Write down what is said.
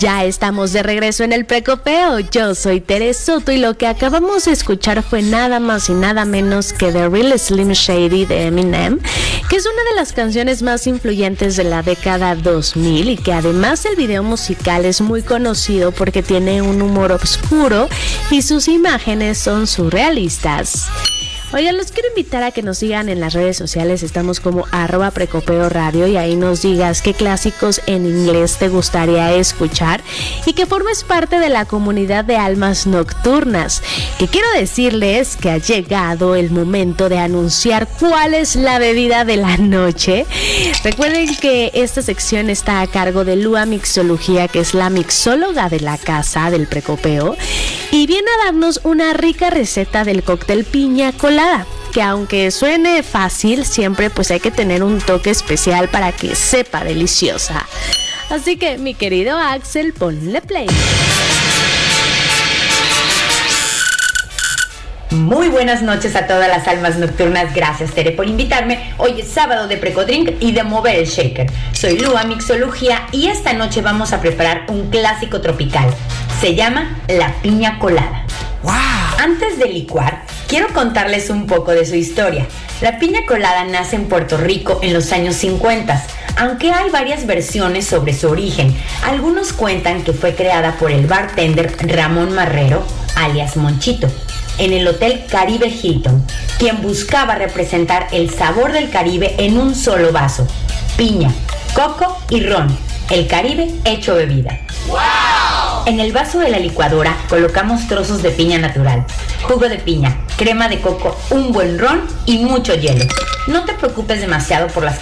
Ya estamos de regreso en el Precopeo. Yo soy Tere Soto y lo que acabamos de escuchar fue nada más y nada menos que The Real Slim Shady de Eminem, que es una de las canciones más influyentes de la década 2000 y que además el video musical es muy conocido porque tiene un humor oscuro y sus imágenes son surrealistas. Oigan, los quiero invitar a que nos sigan en las redes sociales. Estamos como @Precopeo Radio y ahí nos digas qué clásicos en inglés te gustaría escuchar y que formes parte de la comunidad de almas nocturnas. Que quiero decirles que ha llegado el momento de anunciar cuál es la bebida de la noche. Recuerden que esta sección está a cargo de Lua Mixología, que es la mixóloga de la casa del Precopeo, y viene a darnos una rica receta del cóctel piña colada, que aunque suene fácil, siempre pues hay que tener un toque especial para que sepa deliciosa. Así que, mi querido Axel, ponle play. Muy buenas noches a todas las almas nocturnas. Gracias, Tere, por invitarme. Hoy es sábado de Precodrink y de mover el shaker. Soy Lua Mixología y esta noche vamos a preparar un clásico tropical. Se llama la piña colada. ¡Wow! Antes de licuar, quiero contarles un poco de su historia. La piña colada nace en Puerto Rico en los años 50, aunque hay varias versiones sobre su origen. Algunos cuentan que fue creada por el bartender Ramón Marrero, alias Monchito, en el Hotel Caribe Hilton, quien buscaba representar el sabor del Caribe en un solo vaso: piña, coco y ron, el Caribe hecho bebida. ¡Wow! En el vaso de la licuadora colocamos trozos de piña natural, jugo de piña, crema de coco, un buen ron y mucho hielo. No te preocupes demasiado por las